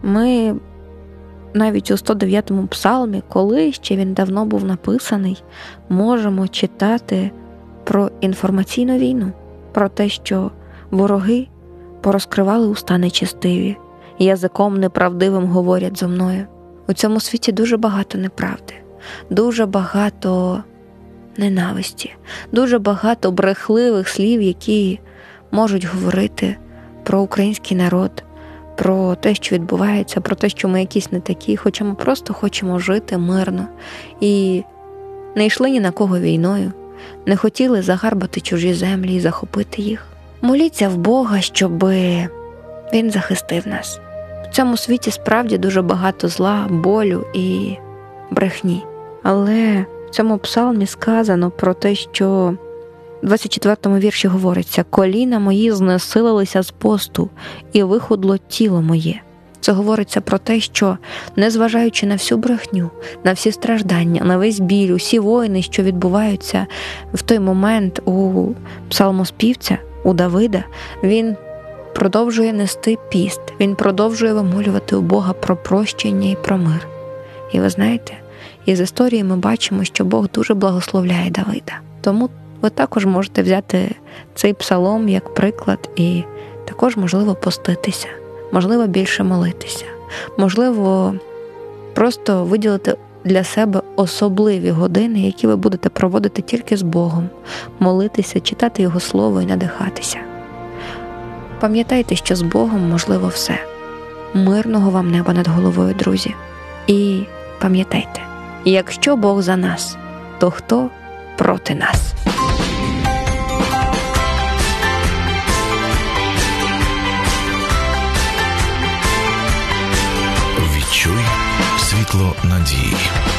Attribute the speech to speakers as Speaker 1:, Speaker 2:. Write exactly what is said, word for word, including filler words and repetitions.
Speaker 1: Ми навіть у сто дев'ятому псалмі, коли ще він давно був написаний, можемо читати про інформаційну війну, про те, що вороги порозкривали уста нечестиві, язиком неправдивим говорять зо мною. У цьому світі дуже багато неправди, дуже багато ненависті, дуже багато брехливих слів, які можуть говорити про український народ, про те, що відбувається, про те, що ми якісь не такі, хоча ми просто хочемо жити мирно і не йшли ні на кого війною, не хотіли загарбати чужі землі і захопити їх. Моліться в Бога, щоб Він захистив нас. В цьому світі справді дуже багато зла, болю і брехні. Але в цьому псалмі сказано про те, що в двадцять четвертому вірші говориться: «Коліна мої знесилилися з посту, і вихудло тіло моє». Це говориться про те, що, незважаючи на всю брехню, на всі страждання, на весь біль, усі воїни, що відбуваються в той момент у псалмоспівця, у Давида, він продовжує нести піст, він продовжує вимолювати у Бога про прощення і про мир. І ви знаєте, із історії ми бачимо, що Бог дуже благословляє Давида. Тому ви також можете взяти цей псалом як приклад і також, можливо, поститися, можливо, більше молитися, можливо, просто виділити для себе особливі години, які ви будете проводити тільки з Богом, молитися, читати Його Слово і надихатися. Пам'ятайте, що з Богом можливо все. Мирного вам неба над головою, друзі. І пам'ятайте, якщо Бог за нас, то хто проти нас?
Speaker 2: Відчуй світло надії.